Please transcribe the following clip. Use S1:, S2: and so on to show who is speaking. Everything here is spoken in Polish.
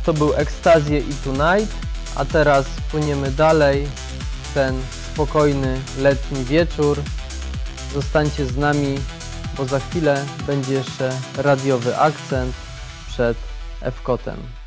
S1: to był Ekstazję i Tonight, a teraz płyniemy dalej w ten spokojny letni wieczór. Zostańcie z nami, bo za chwilę będzie jeszcze radiowy akcent przed Ewkotem.